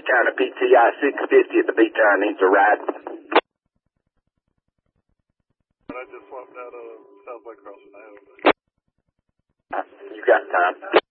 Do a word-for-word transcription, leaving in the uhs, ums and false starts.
B-Town at P T I six fifty at the B-Town needs a ride. I just swapped out of South Lake Crossing. You got time.